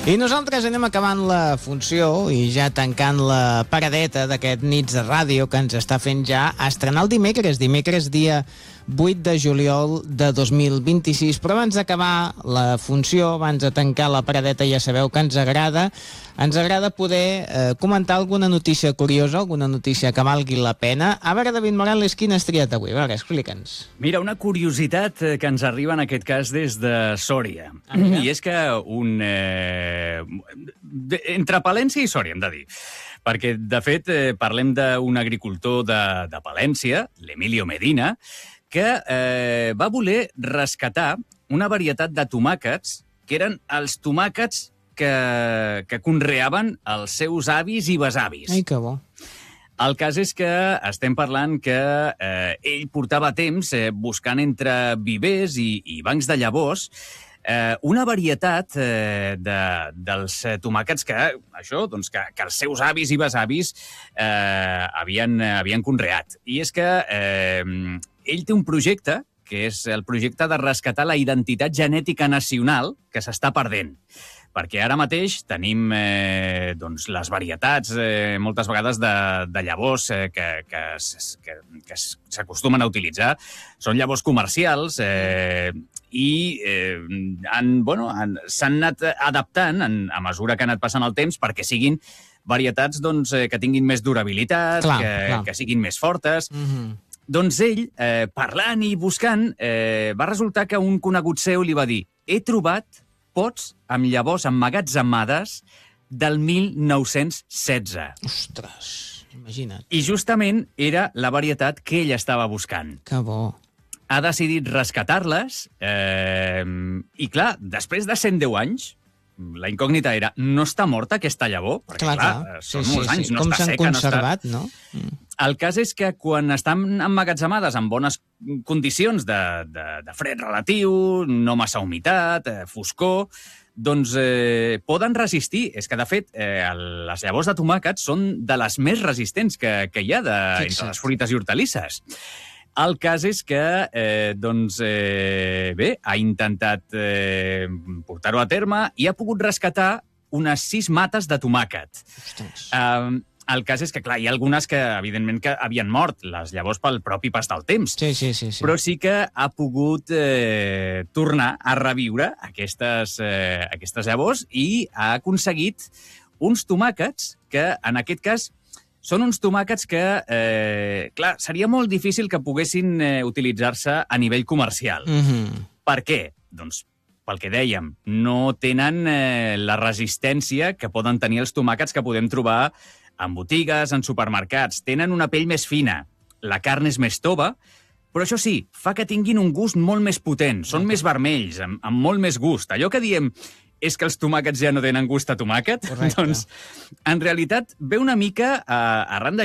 I nosaltres anem acabant la funció i ja tancant la paradeta d'aquest nits de ràdio que ens està fent ja estrenar el dimecres dia 8 de juliol de 2026. Però abans d'acabar la funció, abans de tancar la paradeta, ja sabeu que ens agrada poder comentar alguna notícia curiosa, alguna notícia que valgui la pena. A veure, David Morales, quina has triat avui? A veure, explica'ns. Mira, una curiositat que ens arriba en aquest cas des de Sòria. I és que entre Palència i Sòria, hem de dir. Perquè, de fet, parlem d'un agricultor de Palència, l'Emilio Medina, que va voler rescatar una varietat de tomàquets que eren els tomàquets que conreaven els seus avis i besavis. Ai, que bo. El cas és que estem parlant que ell portava temps buscant entre vivers i bancs de llavors una varietat dels tomàquets que els seus avis i besavis havien conreat. I és que ell té un projecte, que és el projecte de rescatar la identitat genètica nacional que s'està perdent. Perquè ara mateix tenim les varietats, moltes vegades, de llavors que s'acostumen a utilitzar. Són llavors comercials i s'han anat adaptant a mesura que ha anat passant el temps perquè siguin varietats que tinguin més durabilitat, que siguin més fortes. Doncs ell, parlant i buscant, va resultar que un conegut seu li va dir: he trobat pots amb llavors emmagatzemades del 1916. Ostres, imagina't. I justament era la varietat que ell estava buscant. Que bo. Ha decidit rescatar-les i, clar, després de 110 anys, la incògnita era: no està morta aquesta llavor? Perquè, clar, són molts anys, no està seca. Com s'han conservat, no? El cas és que quan estan emmagatzemades en bones condicions de fred relatiu, no massa humitat, foscor, doncs poden resistir. És que, de fet, les llavors de tomàquet són de les més resistents que hi ha entre les fruites i hortalisses. El cas és que, ha intentat portar-ho a terme i ha pogut rescatar unes 6 mates de tomàquet. El cas és que, clar, hi ha algunes que, evidentment, que havien mort, les llavors pel propi pas del temps. Sí. Però sí que ha pogut tornar a reviure aquestes llavors i ha aconseguit uns tomàquets que, en aquest cas, són uns tomàquets que, clar, seria molt difícil que poguessin utilitzar-se a nivell comercial. Per què? Doncs pel que dèiem, no tenen la resistència que poden tenir els tomàquets que podem trobar en botigues, en supermercats. Tenen una pell més fina, la carn és més tova, però això sí, fa que tinguin un gust molt més potent, són més vermells, amb molt més gust. Allò que diem és que els tomàquets ja no tenen gust a tomàquet, doncs en realitat ve una mica arran